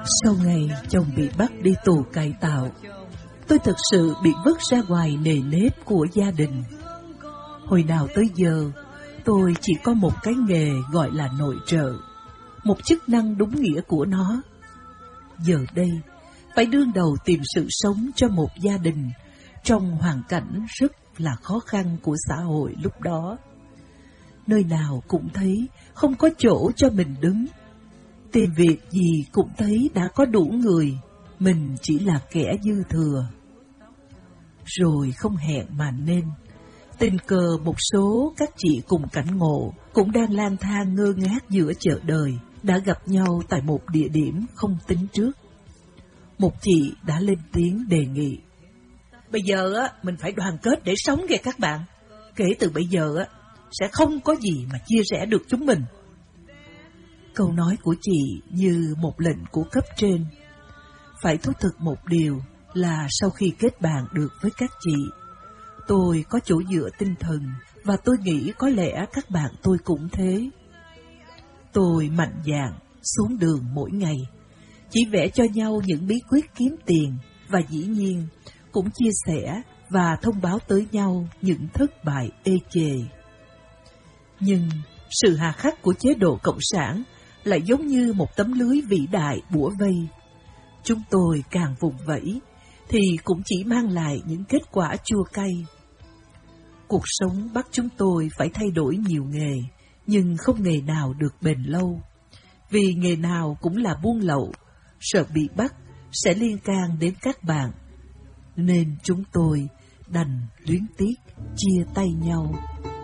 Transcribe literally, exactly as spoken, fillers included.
Sau ngày chồng bị bắt đi tù cải tạo, tôi thực sự bị vứt ra ngoài nề nếp của gia đình. Hồi nào tới giờ, tôi chỉ có một cái nghề gọi là nội trợ, một chức năng đúng nghĩa của nó. Giờ đây, phải đương đầu tìm sự sống cho một gia đình trong hoàn cảnh rất là khó khăn của xã hội lúc đó. Nơi nào cũng thấy không có chỗ cho mình đứng. Tìm việc gì cũng thấy đã có đủ người, mình chỉ là kẻ dư thừa. Rồi không hẹn mà nên, tình cờ một số các chị cùng cảnh ngộ cũng đang lang thang ngơ ngác giữa chợ đời, đã gặp nhau tại một địa điểm không tính trước. Một chị đã lên tiếng đề nghị: bây giờ á, mình phải đoàn kết để sống kìa các bạn. Kể từ bây giờ á, sẽ không có gì mà chia sẻ được chúng mình. Câu nói của chị như một lệnh của cấp trên. Phải thú thực một điều là sau khi kết bạn được với các chị, tôi có chỗ dựa tinh thần và tôi nghĩ có lẽ các bạn tôi cũng thế. Tôi mạnh dạn xuống đường mỗi ngày, chỉ vẽ cho nhau những bí quyết kiếm tiền và dĩ nhiên cũng chia sẻ và thông báo tới nhau những thất bại ê chề. Nhưng sự hà khắc của chế độ cộng sản lại giống như một tấm lưới vĩ đại bủa vây. Chúng tôi càng vùng vẫy thì cũng chỉ mang lại những kết quả chua cay. Cuộc sống bắt chúng tôi phải thay đổi nhiều nghề, nhưng không nghề nào được bền lâu. Vì nghề nào cũng là buôn lậu, sợ bị bắt sẽ liên can đến các bạn. Nên chúng tôi đành luyến tiếc chia tay nhau.